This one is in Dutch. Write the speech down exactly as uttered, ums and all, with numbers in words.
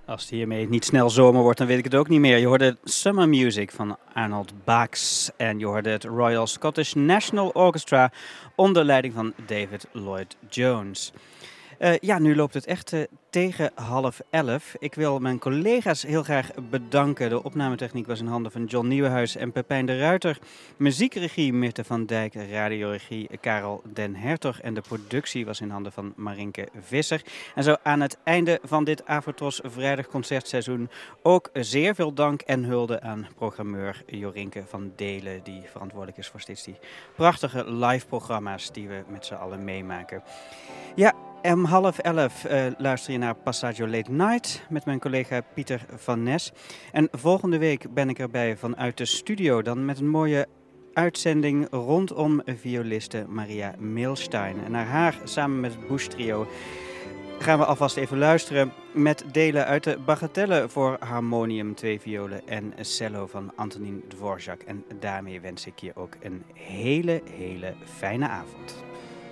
Als het hiermee niet snel zomer wordt, dan weet ik het ook niet meer. Je hoorde Summer Music van Arnold Bax en je hoorde het Royal Scottish National Orchestra onder leiding van David Lloyd Jones. Uh, ja, nu loopt het echt uh, tegen half elf. Ik wil mijn collega's heel graag bedanken. De opnametechniek was in handen van John Nieuwenhuis en Pepijn de Ruiter. Muziekregie Mirte van Dijk, radioregie Karel den Hertog. En de productie was in handen van Marinke Visser. En zo aan het einde van dit Afrotros vrijdagconcertseizoen ook zeer veel dank en hulde aan programmeur Jorinke van Delen, die verantwoordelijk is voor steeds die prachtige live programma's die we met z'n allen meemaken. Ja, om half elf uh, luister je naar Passaggio Late Night met mijn collega Pieter van Nes. En volgende week ben ik erbij vanuit de studio, dan met een mooie uitzending rondom violiste Maria Milstein. En naar haar, samen met het Bush Trio, gaan we alvast even luisteren met delen uit de Bagatelle voor harmonium, twee violen en cello van Antonín Dvorak. En daarmee wens ik je ook een hele, hele fijne avond.